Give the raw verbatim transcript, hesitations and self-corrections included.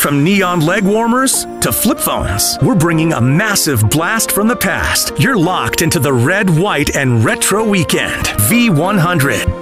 From neon leg warmers to flip phones, we're bringing a massive blast from the past. You're locked into the red, white, and retro weekend. V one hundred.